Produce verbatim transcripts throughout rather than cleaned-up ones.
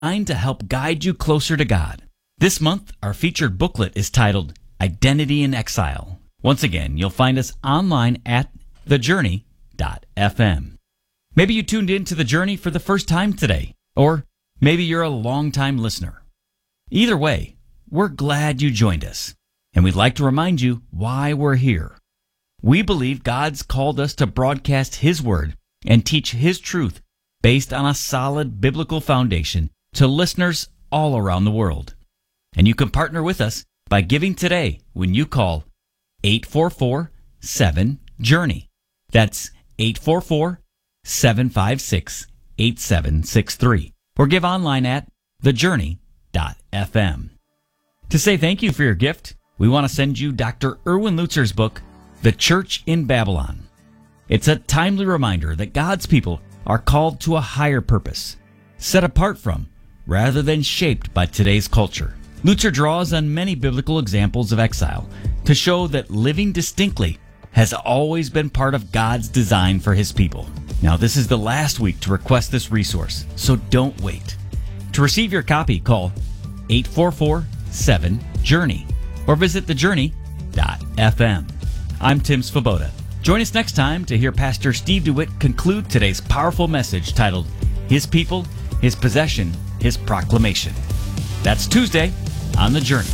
designed to help guide you closer to God. This month, our featured booklet is titled Identity in Exile. Once again, you'll find us online at the journey dot f m. Maybe you tuned in to The Journey for the first time today, or maybe you're a long-time listener. Either way, we're glad you joined us, and we'd like to remind you why we're here. We believe God's called us to broadcast His Word and teach His truth based on a solid biblical foundation to listeners all around the world. And you can partner with us by giving today when you call eight four four, seven, journey. That's eight four four, seven five six, eight seven six three. Or give online at the journey dot f m. To say thank you for your gift, we want to send you Doctor Erwin Lutzer's book, The Church in Babylon. It's a timely reminder that God's people are called to a higher purpose, set apart from, rather than shaped by today's culture. Lutzer draws on many biblical examples of exile to show that living distinctly has always been part of God's design for His people. Now, this is the last week to request this resource, so don't wait. To receive your copy, call eight four four, seven, journey or visit the journey dot f m. I'm Tim Svoboda. Join us next time to hear Pastor Steve DeWitt conclude today's powerful message titled, His People, His Possession, His Proclamation. That's Tuesday on The Journey.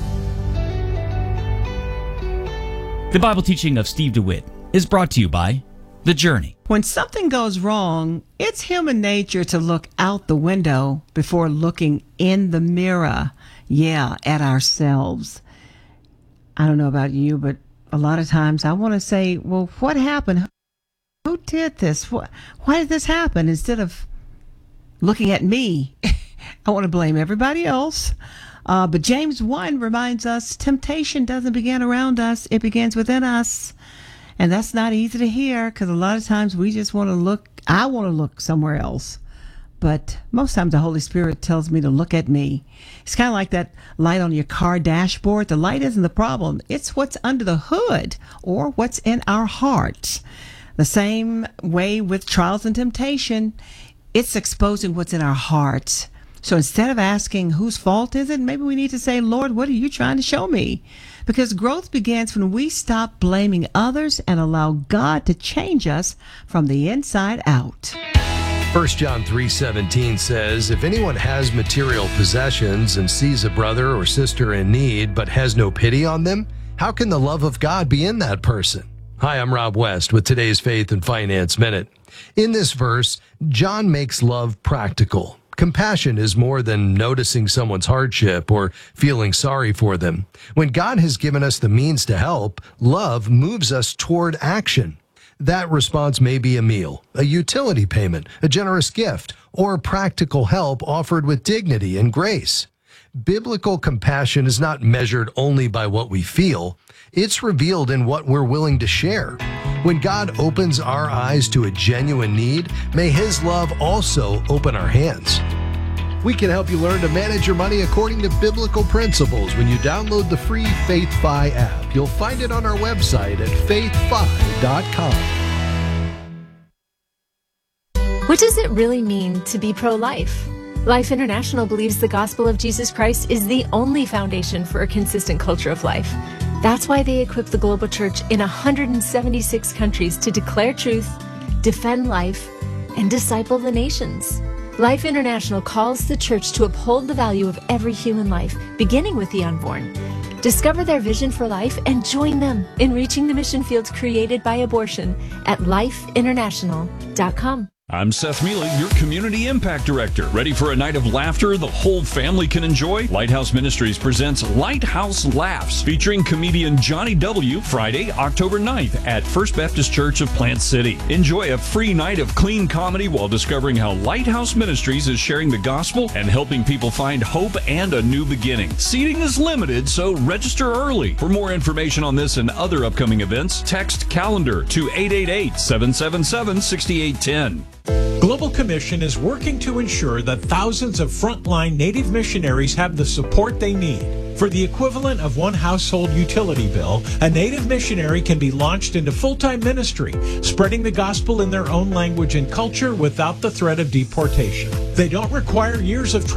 The Bible teaching of Steve DeWitt is brought to you by The Journey. When something goes wrong, it's human nature to look out the window before looking in the mirror, yeah, at ourselves. I don't know about you, but a lot of times I want to say, well, what happened? Who did this? Why did this happen? Instead of looking at me, I want to blame everybody else. Uh, but James one reminds us temptation doesn't begin around us. It begins within us. And that's not easy to hear because a lot of times we just want to look, I want to look somewhere else. But most times the Holy Spirit tells me to look at me. It's kind of like that light on your car dashboard. The light isn't the problem. It's what's under the hood or what's in our hearts. The same way with trials and temptation, it's exposing what's in our hearts. So instead of asking whose fault is it, maybe we need to say, Lord, what are you trying to show me? Because growth begins when we stop blaming others and allow God to change us from the inside out. First John three seventeen says, if anyone has material possessions and sees a brother or sister in need but has no pity on them, how can the love of God be in that person? Hi, I'm Rob West with today's Faith and Finance Minute. In this verse, John makes love practical. Compassion is more than noticing someone's hardship or feeling sorry for them. When God has given us the means to help, love moves us toward action. That response may be a meal, a utility payment, a generous gift, or practical help offered with dignity and grace. Biblical compassion is not measured only by what we feel. It's revealed in what we're willing to share. When God opens our eyes to a genuine need, may His love also open our hands. We can help you learn to manage your money according to biblical principles when you download the free FaithFi app. You'll find it on our website at faith fi dot com. What does it really mean to be pro-life? Life International believes the gospel of Jesus Christ is the only foundation for a consistent culture of life. That's why they equip the global church in one hundred seventy-six countries to declare truth, defend life, and disciple the nations. Life International calls the church to uphold the value of every human life, beginning with the unborn. Discover their vision for life and join them in reaching the mission fields created by abortion at life international dot com. I'm Seth Mealy, your Community Impact Director. Ready for a night of laughter the whole family can enjoy? Lighthouse Ministries presents Lighthouse Laughs, featuring comedian Johnny W. Friday, October ninth at First Baptist Church of Plant City. Enjoy a free night of clean comedy while discovering how Lighthouse Ministries is sharing the gospel and helping people find hope and a new beginning. Seating is limited, so register early. For more information on this and other upcoming events, text CALENDAR to eight eight eight, seven seven seven, six eight one zero. Global Global Commission is working to ensure that thousands of frontline Native missionaries have the support they need. For the equivalent of one household utility bill, a Native missionary can be launched into full-time ministry, spreading the gospel in their own language and culture without the threat of deportation. They don't require years of training